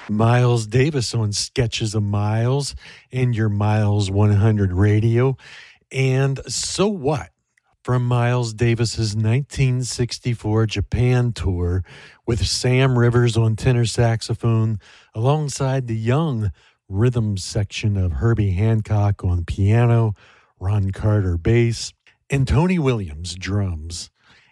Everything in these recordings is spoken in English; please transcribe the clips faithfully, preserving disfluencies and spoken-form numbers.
Miles Davis on Sketches of Miles and your Miles one hundred radio. And So What? From Miles Davis's nineteen sixty-four Japan tour with Sam Rivers on tenor saxophone alongside the young rhythm section of Herbie Hancock on piano, Ron Carter bass, and Tony Williams drums.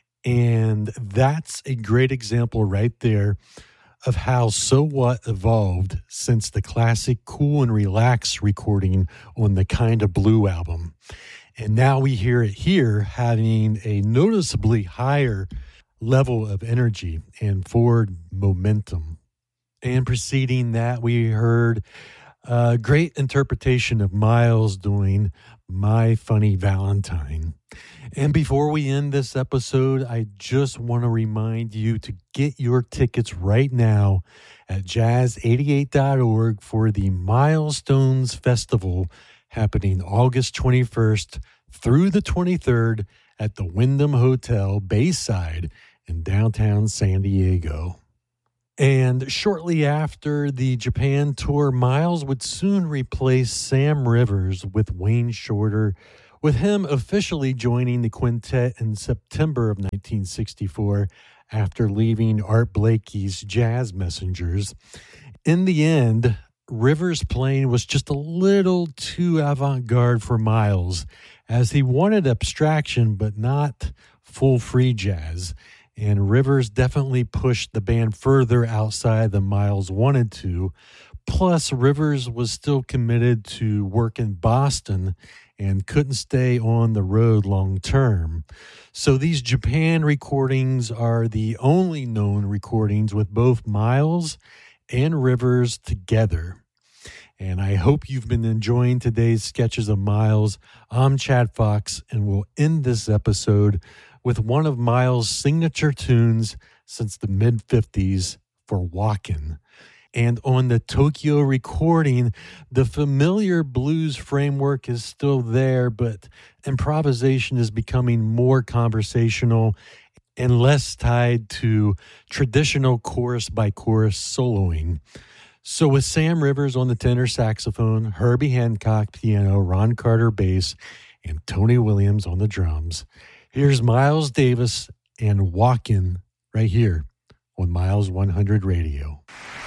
And that's a great example right there of how So What evolved since the classic Cool and Relax recording on the Kinda Blue album. And now we hear it here having a noticeably higher level of energy and forward momentum. And preceding that, we heard a great interpretation of Miles doing My Funny Valentine. And before we end this episode, I just want to remind you to get your tickets right now at jazz eighty-eight dot org for the Milestones Festival happening August twenty-first through the twenty-third at the Wyndham Hotel Bayside in downtown San Diego. And shortly after the Japan tour, Miles would soon replace Sam Rivers with Wayne Shorter, with him officially joining the quintet in September of nineteen sixty-four after leaving Art Blakey's Jazz Messengers. In the end, Rivers' playing was just a little too avant-garde for Miles, as he wanted abstraction but not full free jazz. And Rivers definitely pushed the band further outside than Miles wanted to. Plus, Rivers was still committed to work in Boston and couldn't stay on the road long term. So these Japan recordings are the only known recordings with both Miles and Rivers together. And I hope you've been enjoying today's Sketches of Miles. I'm Chad Fox, and we'll end this episode with one of Miles' signature tunes since the mid-fifties for Walkin'. And on the Tokyo recording, the familiar blues framework is still there, but improvisation is becoming more conversational and less tied to traditional chorus-by-chorus soloing. So with Sam Rivers on the tenor saxophone, Herbie Hancock piano, Ron Carter bass, and Tony Williams on the drums, here's Miles Davis and Walkin' right here on Miles one hundred Radio.